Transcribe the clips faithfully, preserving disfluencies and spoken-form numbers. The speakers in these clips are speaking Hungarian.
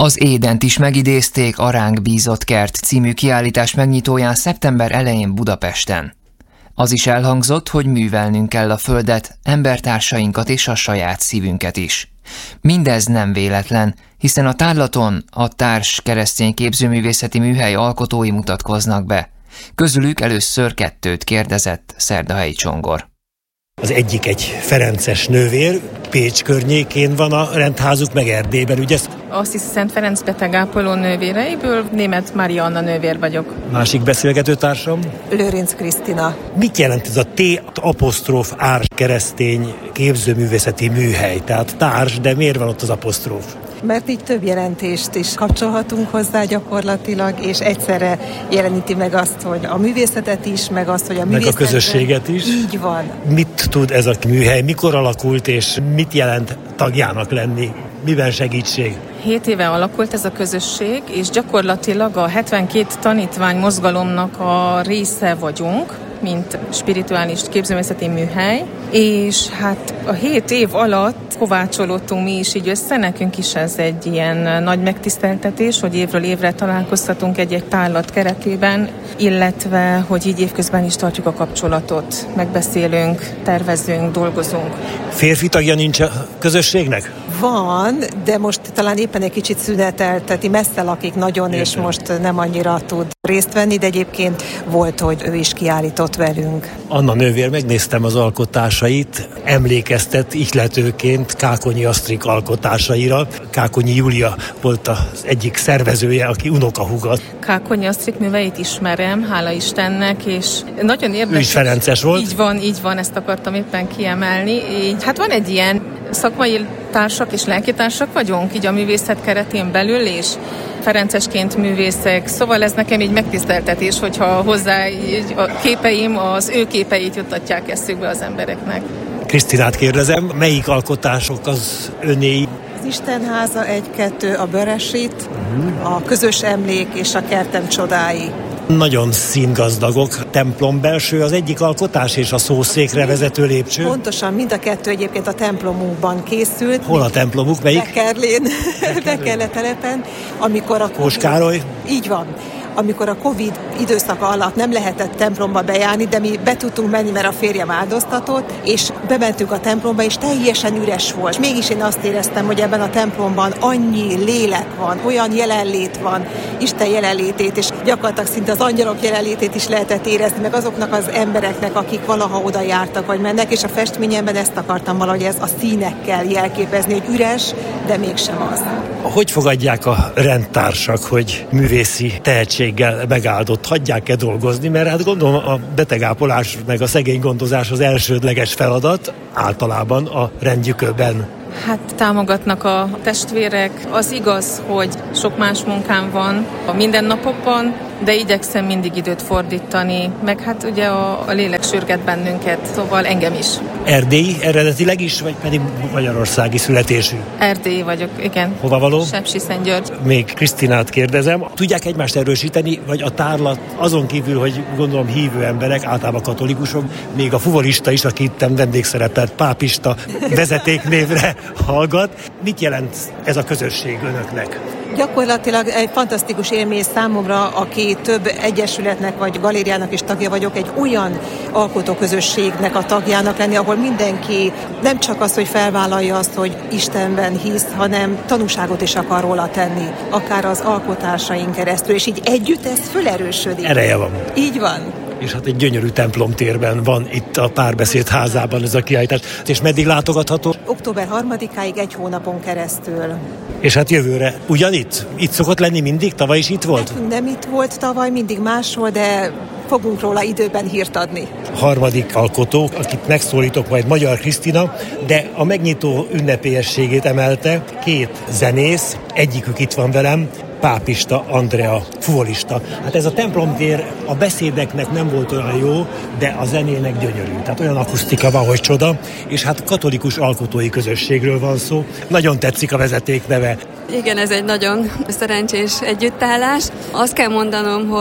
Az Édent is megidézték a Ránk bízott kert című kiállítás megnyitóján szeptember elején Budapesten. Az is elhangzott, hogy művelnünk kell a földet, embertársainkat és a saját szívünket is. Mindez nem véletlen, hiszen a tárlaton a Társ Keresztény Képzőművészeti Műhely alkotói mutatkoznak be. Közülük először kettőt kérdezett Szerdahelyi Csongor. Az egyik egy ferences nővér, Pécs környékén van a rendházuk, meg Erdélyben, ugye? Assisi Szent Ferenc betegápoló nővéreiből Németh Mária Anna nővér vagyok. Másik beszélgetőtársam? Lőrinc Krisztina. Mit jelent ez a T apostróf árs keresztény képzőművészeti műhely? Tehát társ, de miért van ott az apostróf? Mert így több jelentést is kapcsolhatunk hozzá gyakorlatilag, és egyszerre jeleníti meg azt, hogy a művészetet is, meg azt, hogy a művészetben... Meg a közösséget is. Így van. Mit tud ez a műhely, mikor alakult, és mit jelent tagjának lenni? Miben segítség? Hét éve alakult ez a közösség, és gyakorlatilag a hetvenkét tanítvány mozgalomnak a része vagyunk, mint spirituális képzőművészeti műhely, és hát a hét év alatt kovácsolódtunk mi is így össze, nekünk is ez egy ilyen nagy megtiszteltetés, hogy évről évre találkoztatunk egy-egy tárlat keretében, illetve, hogy így évközben is tartjuk a kapcsolatot, megbeszélünk, tervezünk, dolgozunk. Férfi tagja nincs a közösségnek? Van, de most talán éppen egy kicsit szünetelteti, messze lakik nagyon, Értem. És most nem annyira tud részt venni, de egyébként volt, hogy ő is kiállított velünk. Anna nővér, megnéztem az alkotásait, emlékeztet ihletőként Kákonyi Asztrik alkotásaira. Kákonyi Júlia volt az egyik szervezője, aki unokahúga. Kákonyi Asztrik műveit ismerem, hála Istennek, és nagyon érdekes. Ő is ferences volt? Így van, így van, ezt akartam éppen kiemelni. Így, hát van egy ilyen szakmai társak és lelkitársak vagyunk, így a művészet keretén belül, és ferencesként művészek, szóval ez nekem így megtiszteltetés, hogyha hozzá így a képeim, az ő képeit juttatják eszükbe az embereknek. Krisztinát kérdezem, melyik alkotások az önéi? Az Istenháza egy-kettő, a Böresít, uh-huh. a Közös emlék és a Kertem csodái. Nagyon színgazdagok, templom belső az egyik alkotás, és a szószékre vezető lépcső. Pontosan, mind a kettő egyébként a templomunkban készült. Hol a templomuk, melyik? Bekerlén, Bekerle-telepen, amikor a Kós Károly? Így van. Amikor a Covid időszaka alatt nem lehetett templomba bejárni, de mi be tudtunk menni, mert a férjem áldoztatott, és bementünk a templomba, és teljesen üres volt. Mégis én azt éreztem, hogy ebben a templomban annyi lélek van, olyan jelenlét van, Isten jelenlétét, és gyakorlatilag szinte az angyalok jelenlétét is lehetett érezni, meg azoknak az embereknek, akik valaha oda jártak, vagy mennek, és a festményemben ezt akartam valahogy ez a színekkel jelképezni, hogy üres, de mégsem az. Hogy fogadják a rendtársak, hogy művészi tehetséggel megáldott, hagyják-e dolgozni? Mert hát gondolom a betegápolás meg a szegény gondozás az elsődleges feladat általában a rendjükben. Hát támogatnak a testvérek. Az igaz, hogy sok más munkám van a mindennapokban, de igyekszem mindig időt fordítani, meg hát ugye a, a lélek sürget bennünket, szóval engem is. Erdélyi eredetileg is, vagy pedig magyarországi születésű? Erdélyi vagyok, igen. Hova való? Sepsiszentgyörgy. Még Krisztinát kérdezem, tudják egymást erősíteni, vagy a tárlat azon kívül, hogy gondolom hívő emberek, általában katolikusok, még a fuvolista is, aki itt vendégszerepelt, pápista vezetéknévre hallgat. Mit jelent ez a közösség önöknek? Gyakorlatilag egy fantasztikus élmény számomra, aki több egyesületnek vagy galériának is tagja vagyok, egy olyan alkotóközösségnek a tagjának lenni, ahol mindenki nem csak az, hogy felvállalja azt, hogy Istenben hisz, hanem tanúságot is akar róla tenni, akár az alkotásaink keresztül, és így együtt ez fölerősödik. Ereje van. Így van. És hát egy gyönyörű templomtérben van itt a Párbeszéd házában ez a kiállítás. És meddig látogatható? október harmadikáig egy hónapon keresztül. És hát jövőre ugyanitt? Itt szokott lenni mindig? Tavaly is itt volt? Nekünk nem itt volt tavaly, mindig máshol, de fogunk róla időben hírt adni. A harmadik alkotó, akit megszólítok majd, Magyar Krisztina, de a megnyitó ünnepélyességét emelte két zenész, egyikük itt van velem, Pápista Andrea, fuvolista. Hát ez a templomtér a beszédeknek nem volt olyan jó, de a zenének gyönyörű. Tehát olyan akusztika van, hogy csoda, és hát katolikus alkotói közösségről van szó. Nagyon tetszik a vezeték neve. Igen, ez egy nagyon szerencsés együttállás. Azt kell mondanom, hogy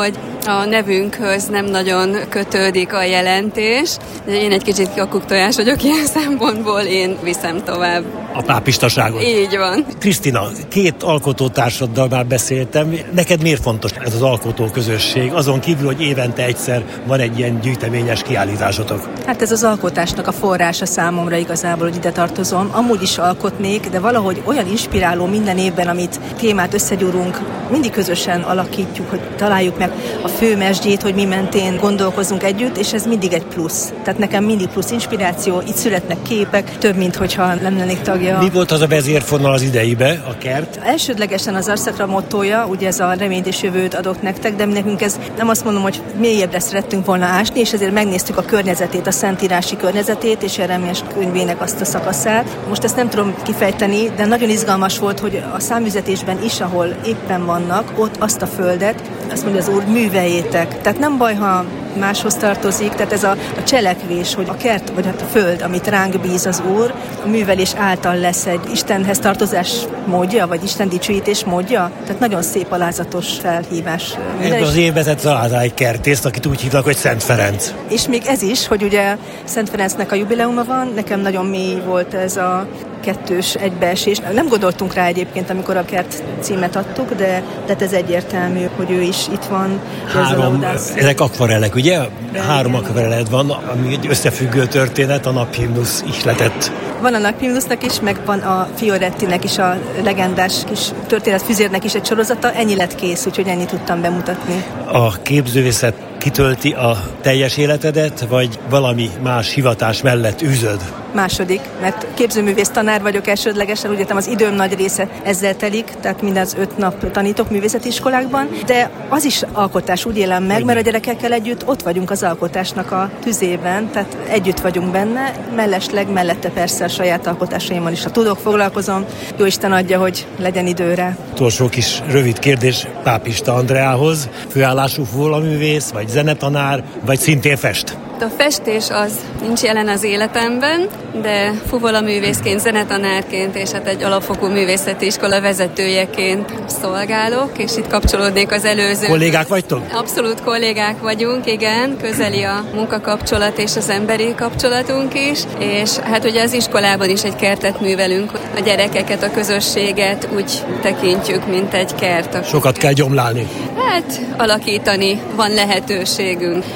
A nevünkhöz nem nagyon kötődik a jelentés. Én egy kicsit kakuktojás vagyok ilyen szempontból, én viszem tovább. A pápistaságot. Így van. Krisztina, két alkotótársaddal már beszéltem. Neked miért fontos ez az alkotó közösség? Azon kívül, hogy évente egyszer van egy ilyen gyűjteményes kiállításotok. Hát ez az alkotásnak a forrása számomra igazából, hogy ide tartozom. Amúgy is alkotnék, de valahogy olyan inspiráló minden évben, amit témát összegyúrunk, mindig közösen alakítjuk, hogy találjuk meg a fő mesdjét, hogy mi mentén gondolkozunk együtt, és ez mindig egy plusz. Tehát nekem mindig plusz inspiráció, itt születnek képek, több, mint hogyha nem lennék tagja. Mi volt az a vezérfonal az ideibe, a kert? Elsődlegesen az Arszakra mottója, ugye ez a reményt és jövőt adok nektek, de nekünk ez nem azt mondom, hogy mélyebbre szerettünk volna ásni, és ezért megnéztük a környezetét, a szentírási környezetét, és Jeremiás könyvének azt a szakaszát. Most ezt nem tudom kifejteni, de nagyon izgalmas volt, hogy a számüzetésben is, ahol éppen vannak, ott azt a földet, azt mondja az Úr, műveljétek. Tehát nem baj, ha máshoz tartozik, tehát ez a, a cselekvés, hogy a kert, vagy hát a föld, amit ránk bíz az Úr, a művelés által lesz egy Istenhez tartozás módja, vagy Isten dicsőítés módja. Tehát nagyon szép, alázatos felhívás. Ebben az évben találtál egy kertészt, akit úgy hívnak, hogy Szent Ferenc. És még ez is, hogy ugye Szent Ferencnek a jubileuma van, nekem nagyon mély volt ez a kettős egybeesés. Nem gondoltunk rá egyébként, amikor a kert címet adtuk, de, de ez egyértelmű, hogy ő is itt van. Három, ezek akvarellek, ugye? Három akvarelled van, ami egy összefüggő történet, a naphimnusz ihletet. Van a naphimnusznak is, meg van a Fiorettinek is, a legendás kis történetfüzérnek is egy sorozata, ennyi lett kész, úgyhogy ennyit tudtam bemutatni. A képzővészet kitölti a teljes életedet, vagy valami más hivatás mellett űzöd? Második, mert képzőművész tanár vagyok elsődlegesen, úgy értem az időm nagy része ezzel telik, tehát minden az öt nap tanítok művészeti iskolákban, de az is alkotás, úgy élem meg, mert a gyerekekkel együtt ott vagyunk az alkotásnak a tüzében, tehát együtt vagyunk benne, mellesleg mellette persze a saját alkotásaimmal is, ha tudok, foglalkozom, jó Isten adja, hogy legyen időre. Utolsó kis rövid kérdés Pápista Andreához, főállású fuvolaművész, vagy zenetanár, vagy szintén fest? A festés az nincs jelen az életemben, de fuvolaművészként, zenetanárként és hát egy alapfokú művészeti iskola vezetőjeként szolgálok, és itt kapcsolódnék az előző... Kollégák vagytok? Abszolút kollégák vagyunk, igen, közeli a munkakapcsolat és az emberi kapcsolatunk is, és hát ugye az iskolában is egy kertet művelünk, a gyerekeket, a közösséget úgy tekintjük, mint egy kert. Sokat kell gyomlálni? Hát alakítani van lehetőségünk.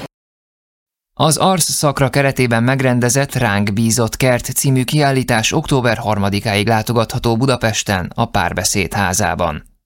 Az Arsz szakra keretében megrendezett Ránk bízott kert című kiállítás október harmadikáig látogatható Budapesten, a Párbeszéd házában.